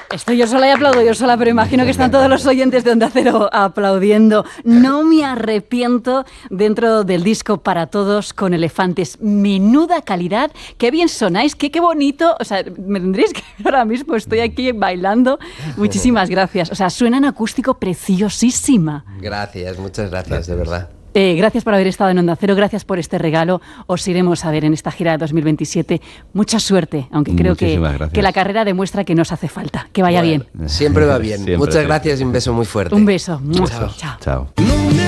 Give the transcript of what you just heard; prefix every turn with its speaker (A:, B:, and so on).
A: Estoy yo sola y aplaudo yo sola, pero imagino que están todos los oyentes de Onda Cero aplaudiendo. No me arrepiento dentro del disco Para Todos con Elefantes. Menuda calidad, qué bien sonáis, qué bonito. O sea, me tendréis que ver ahora mismo, estoy aquí bailando. Muchísimas gracias. O sea, suena en acústico preciosísima.
B: Gracias, muchas gracias, de verdad.
A: Gracias por haber estado en Onda Cero, gracias por este regalo. Os iremos a ver en esta gira de 2027. Mucha suerte, aunque creo que la carrera demuestra que nos hace falta. Que vaya bien.
B: Siempre va bien. Muchas gracias y un beso muy fuerte.
A: Un beso.
C: Chao.